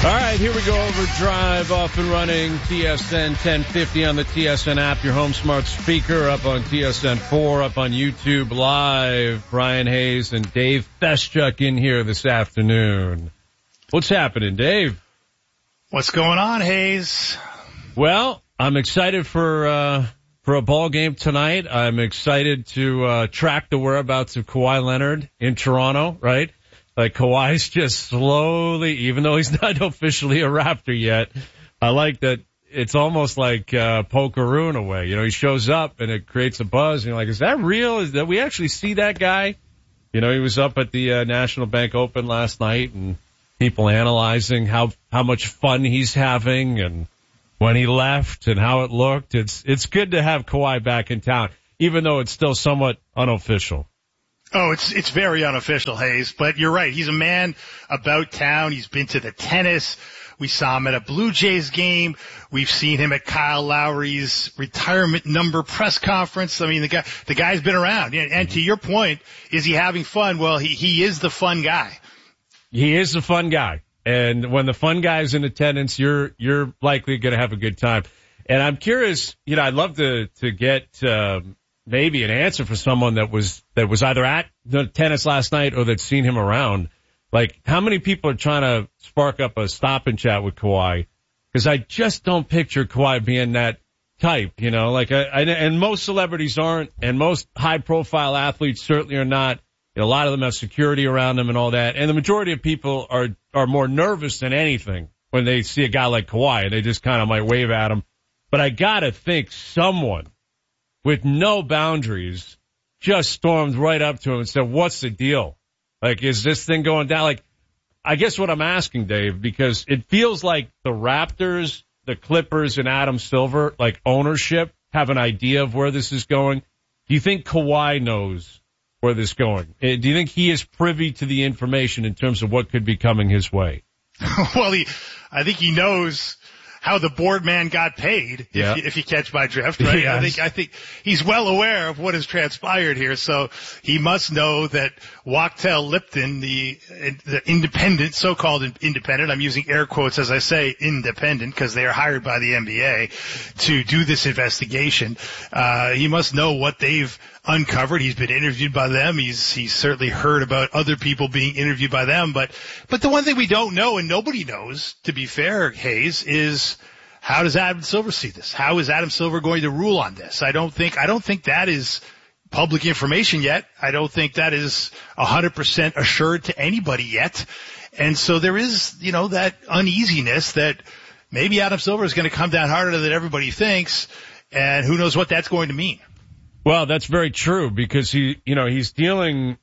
All right, here we go. Overdrive off and running. TSN 1050 on the TSN app, your home smart speaker, up on TSN 4, up on YouTube Live. Brian Hayes and Dave Feschuk in here this afternoon. What's happening, Dave? What's going on, Hayes? Well, I'm excited for a ball game tonight. I'm excited to track the whereabouts of Kawhi Leonard in Toronto, right? Like, Kawhi's just slowly, even though he's not officially a Raptor yet, I like that it's almost like Pokeroo in a way. You know, he shows up and it creates a buzz. And you're like, is that real? Is that we actually see that guy? You know, he was up at the National Bank Open last night and people analyzing how much fun he's having and when he left and how it looked. It's good to have Kawhi back in town, even though it's still somewhat unofficial. Oh, it's very unofficial, Hayes, but you're right. He's a man about town. He's been to the tennis. We saw him at a Blue Jays game. We've seen him at Kyle Lowry's retirement number press conference. I mean, the guy's been around. And to your point, is he having fun? Well, he is the fun guy. He is the fun guy. And when the fun guy is in attendance, you're likely going to have a good time. And I'm curious, you know, I'd love to get, maybe an answer for someone that was either at the tennis last night or that's seen him around. Like, how many people are trying to spark up a stop and chat with Kawhi? Because I just don't picture Kawhi being that type, you know, like and most celebrities aren't, and most high profile athletes certainly are not. You know, a lot of them have security around them and all that. And the majority of people are more nervous than anything when they see a guy like Kawhi, and they just kind of might wave at him. But I gotta think someone with no boundaries just stormed right up to him and said, what's the deal? Like, is this thing going down? Like, I guess what I'm asking, Dave, because it feels like the Raptors, the Clippers, and Adam Silver, like ownership, have an idea of where this is going. Do you think Kawhi knows where this is going? Do you think he is privy to the information in terms of what could be coming his way? Well, I think he knows how the board man got paid, if you catch my drift, right? Yes. I think he's well aware of what has transpired here, so he must know that Wachtell Lipton, the independent, so-called independent, I'm using air quotes as I say independent because they are hired by the NBA to do this investigation. He must know what they've uncovered. He's been interviewed by them. He's certainly heard about other people being interviewed by them. But the one thing we don't know, and nobody knows, to be fair, Hayes, is how does Adam Silver see this? How is Adam Silver going to rule on this? I don't think that is public information yet. I don't think that is 100% assured to anybody yet. And so there is, you know, that uneasiness that maybe Adam Silver is going to come down harder than everybody thinks, and who knows what that's going to mean. Well, that's very true because he's dealing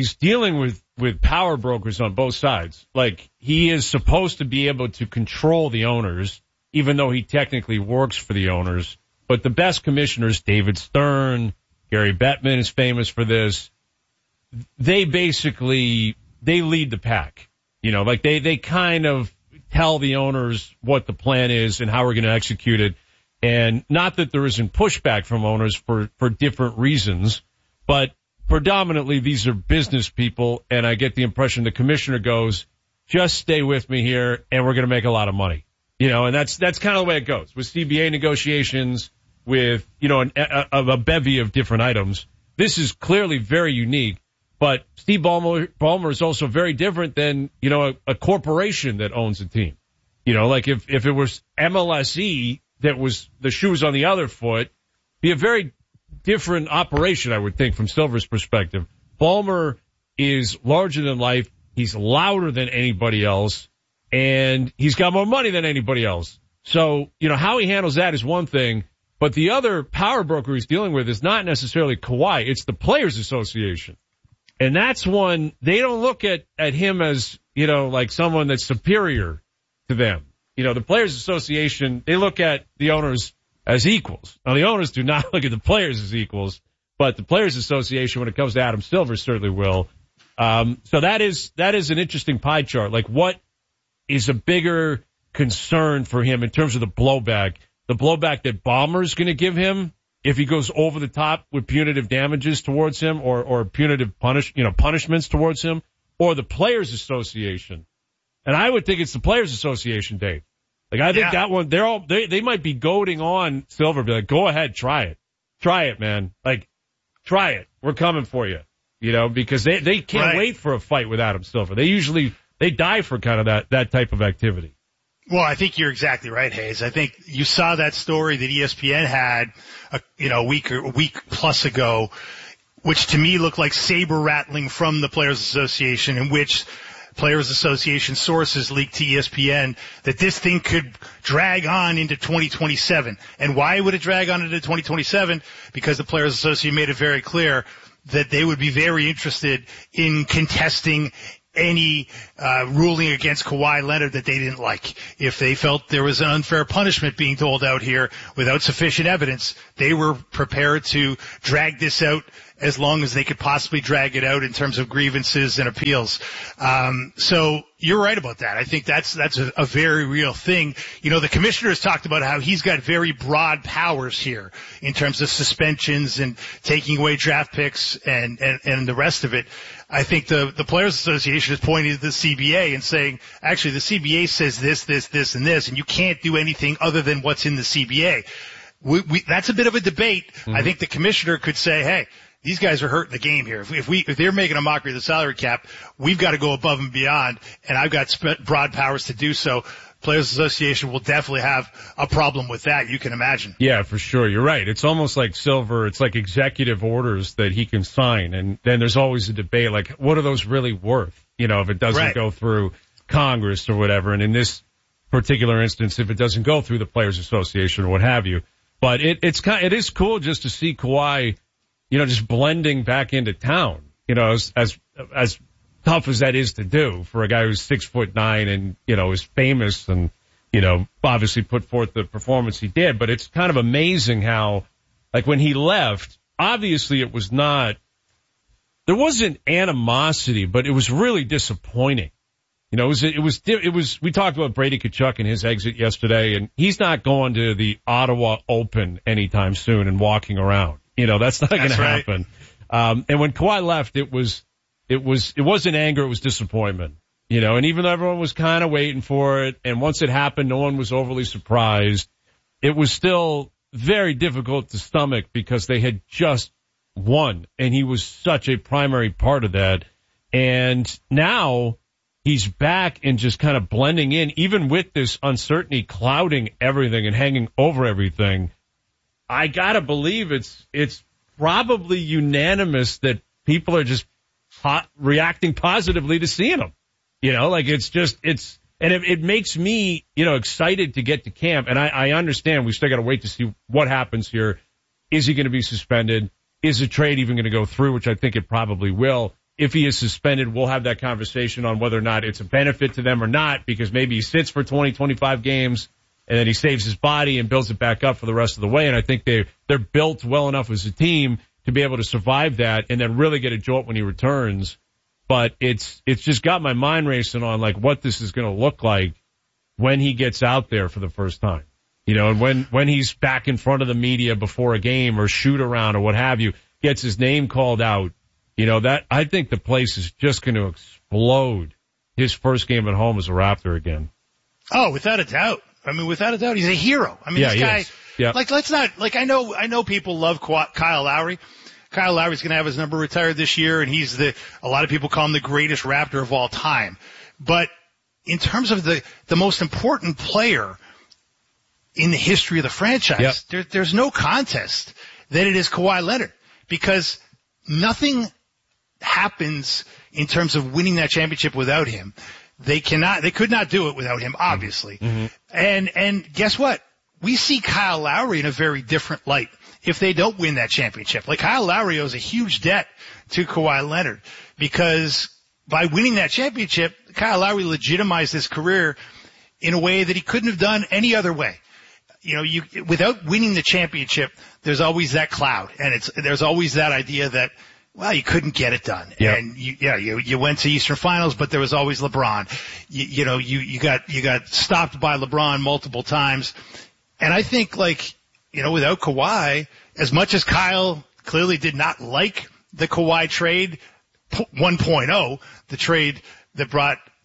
with power brokers on both sides. Like, he is supposed to be able to control the owners, even though he technically works for the owners. But the best commissioners, David Stern, Gary Bettman is famous for this. They basically, they lead the pack. You know, like they kind of tell the owners what the plan is and how we're going to execute it. And not that there isn't pushback from owners for different reasons, but predominantly these are business people, and I get the impression the commissioner goes, just stay with me here, and we're going to make a lot of money. You know, and that's kind of the way it goes. With CBA negotiations, with, you know, a bevy of different items, this is clearly very unique, but Steve Ballmer is also very different than, you know, a corporation that owns a team. You know, like if it was MLSE, that was the shoes on the other foot, be a very different operation, I would think, from Silver's perspective. Ballmer is larger than life. He's louder than anybody else, and he's got more money than anybody else. So, you know, how he handles that is one thing, but the other power broker he's dealing with is not necessarily Kawhi. It's the Players Association. And that's one, they don't look at him as, you know, like someone that's superior to them. You know, the Players Association, they look at the owners as equals. Now, the owners do not look at the players as equals, but the Players Association, when it comes to Adam Silver, certainly will. So that is an interesting pie chart. Like, what is a bigger concern for him in terms of the blowback? The blowback that Ballmer's going to give him if he goes over the top with punitive damages towards him or punitive punishments towards him, or the Players Association And I would think it's the Players Association, Dave. Like, I think that one, they might be goading on Silver, be like, go ahead, try it. Try it, man. Like, try it. We're coming for you. You know, because they can't wait for a fight with Adam Silver. They die for kind of that type of activity. Well, I think you're exactly right, Hayes. I think you saw that story that ESPN had, a week plus ago, which to me looked like saber rattling from the Players Association, in which Players Association sources leaked to ESPN that this thing could drag on into 2027. And why would it drag on into 2027? Because the Players Association made it very clear that they would be very interested in contesting any ruling against Kawhi Leonard that they didn't like. If they felt there was an unfair punishment being doled out here without sufficient evidence, they were prepared to drag this out as long as they could possibly drag it out in terms of grievances and appeals. So you're right about that. I think that's a very real thing. You know, the commissioner has talked about how he's got very broad powers here in terms of suspensions and taking away draft picks and the rest of it. I think the Players Association is pointing to the CBA and saying, actually, the CBA says this, and this, and you can't do anything other than what's in the CBA. That's a bit of a debate. Mm-hmm. I think the commissioner could say, hey, these guys are hurting the game here. If they're making a mockery of the salary cap, we've got to go above and beyond, and I've got broad powers to do so. Players Association will definitely have a problem with that, you can imagine. Yeah, for sure. You're right. It's almost like Silver. It's like executive orders that he can sign, and then there's always a debate, like, what are those really worth? You know, if it doesn't go through Congress or whatever, and in this particular instance, if it doesn't go through the Players Association or what have you. But it is cool just to see Kawhi, you know, just blending back into town, you know, as tough as that is to do for a guy who's 6'9" and, you know, is famous and, you know, obviously put forth the performance he did. But it's kind of amazing how, like, when he left, obviously it was not, there wasn't animosity, but it was really disappointing. You know, it was, we talked about Brady Tkachuk and his exit yesterday, and he's not going to the Ottawa Open anytime soon and walking around. You know, that's not going to happen. And when Kawhi left, it wasn't anger, it was disappointment. You know, and even though everyone was kind of waiting for it, and once it happened, no one was overly surprised, it was still very difficult to stomach because they had just won, and he was such a primary part of that. And now he's back and just kind of blending in, even with this uncertainty clouding everything and hanging over everything. I gotta believe it's probably unanimous that people are just reacting positively to seeing him. You know, like it makes me, you know, excited to get to camp. And I understand we still gotta wait to see what happens here. Is he gonna be suspended? Is the trade even gonna go through? Which I think it probably will. If he is suspended, we'll have that conversation on whether or not it's a benefit to them or not, because maybe he sits for 20, 25 games and then he saves his body and builds it back up for the rest of the way. And I think they're built well enough as a team to be able to survive that and then really get a jolt when he returns. But it's just got my mind racing on, like, what this is going to look like when he gets out there for the first time. You know, and when he's back in front of the media before a game or shoot around or what have you, gets his name called out. You know, that I think the place is just going to explode his first game at home as a Raptor again. Oh, without a doubt. I mean, without a doubt, he's a hero. I mean, this guy, like, let's not, like, I know people love Kyle Lowry. Kyle Lowry's going to have his number retired this year, and he's a lot of people call him the greatest Raptor of all time. But in terms of the most important player in the history of the franchise, there's no contest that it is Kawhi Leonard, because nothing happens in terms of winning that championship without him. They could not do it without him, obviously. Mm-hmm. And guess what? We see Kyle Lowry in a very different light if they don't win that championship. Like, Kyle Lowry owes a huge debt to Kawhi Leonard, because by winning that championship, Kyle Lowry legitimized his career in a way that he couldn't have done any other way. You know, without winning the championship, there's always that cloud, and there's always that idea that, well, you couldn't get it done. Yep. And you went to Eastern Finals, but there was always LeBron. You got stopped by LeBron multiple times. And I think, like, you know, without Kawhi, as much as Kyle clearly did not like the Kawhi trade 1.0, the trade that brought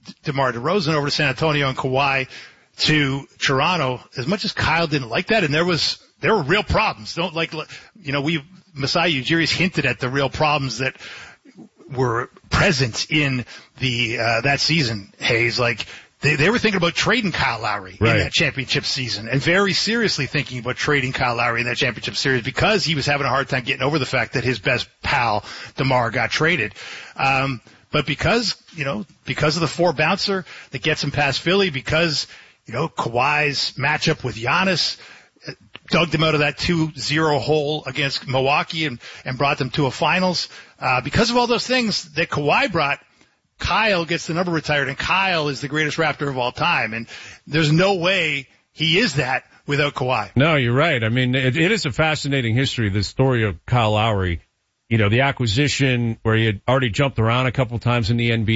DeMar DeRozan over to San Antonio and Kawhi to Toronto, as much as Kyle didn't like that, and there were real problems. Masai Ujiri's hinted at the real problems that were present in that season, Hayes. Like, they were thinking about trading Kyle Lowry in that championship season, and very seriously thinking about trading Kyle Lowry in that championship series because he was having a hard time getting over the fact that his best pal, DeMar, got traded. But because of the 4-bouncer that gets him past Philly, because, Kawhi's matchup with Giannis dug them out of that 2-0 hole against Milwaukee and brought them to a finals. Because of all those things that Kawhi brought, Kyle gets the number retired, and Kyle is the greatest Raptor of all time. And there's no way he is that without Kawhi. No, you're right. I mean, it is a fascinating history, the story of Kyle Lowry. The acquisition where he had already jumped around a couple times in the NBA.